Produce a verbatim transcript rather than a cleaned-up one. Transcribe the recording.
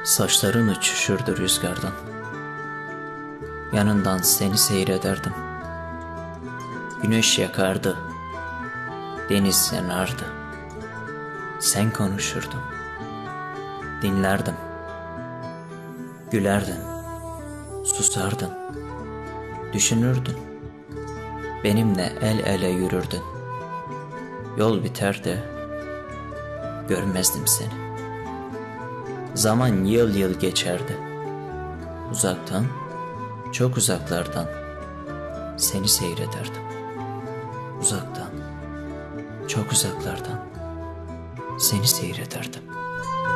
Saçların uçuşurdu rüzgardan. Yanından seni seyrederdim. Güneş yakardı, deniz yanardı. Sen konuşurdun, dinlerdim. Gülerdin, susardın, düşünürdün. Benimle el ele yürürdün. Yol biterdi, görmezdim seni. Zaman yıl yıl geçerdi. Uzaktan, çok uzaklardan seni seyrederdim. Uzaktan, çok uzaklardan seni seyrederdim.